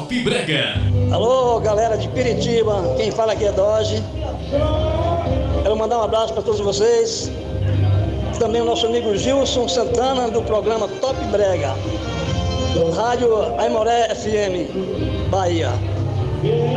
Top Brega. Alô, galera de Piritiba, quem fala aqui é Doge. Quero mandar um abraço para todos vocês. Também o nosso amigo Gilson Santana, do programa Top Brega, Rádio Aimoré FM, Bahia.